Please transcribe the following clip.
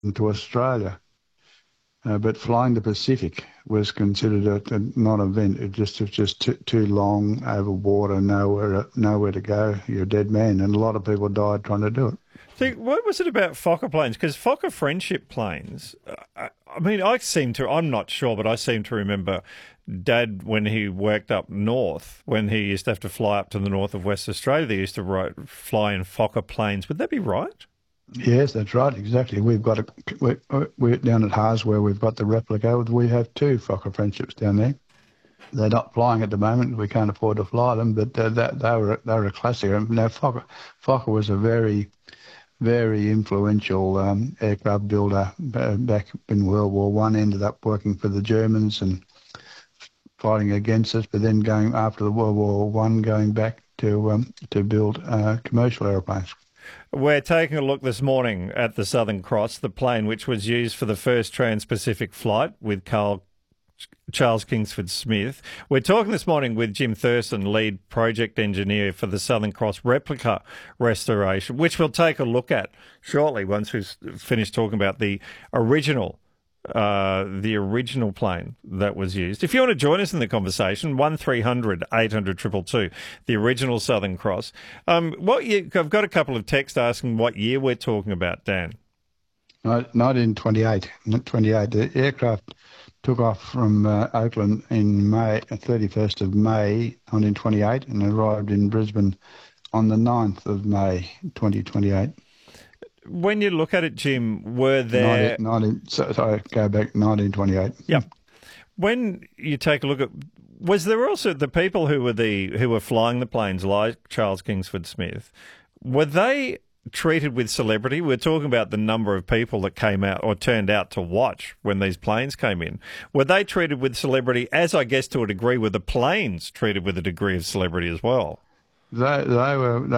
to Australia. But flying the Pacific was considered a non-event. It was just too long over water, nowhere to go. You're a dead man, and a lot of people died trying to do it. So what was it about Fokker planes? Because Fokker Friendship planes, I'm not sure, but I seem to remember Dad, when he worked up north, when he used to have to fly up to the north of West Australia, they used to fly in Fokker planes. Would that be right? Yes, that's right, exactly. We're down at Haas where we've got the replica. We have two Fokker Friendships down there. They're not flying at the moment. We can't afford to fly them, but they were a classic. Now, Fokker was a very, very influential aircraft builder back in World War One. Ended up working for the Germans and fighting against us, but then going after the World War One, going back to build commercial aeroplanes. We're taking a look this morning at the Southern Cross, the plane which was used for the first Trans-Pacific flight with Charles Kingsford Smith. We're talking this morning with Jim Thurston, lead project engineer for the Southern Cross replica restoration, which we'll take a look at shortly once we've finished talking about the original plane that was used. If you want to join us in the conversation, 1300 800 222, the original Southern Cross. I've got a couple of texts asking what year we're talking about, Dan. 1928. The aircraft took off from Oakland in May, 31st of May 1928, and arrived in Brisbane on the 9th of May 2028. When you look at it, Jim, were there... Go back 1928. Yeah. When you take a look at... Was there also the people who were flying the planes, like Charles Kingsford Smith, were they treated with celebrity? We're talking about the number of people that came out or turned out to watch when these planes came in. Were they treated with celebrity, as I guess to a degree, were the planes treated with a degree of celebrity as well? They were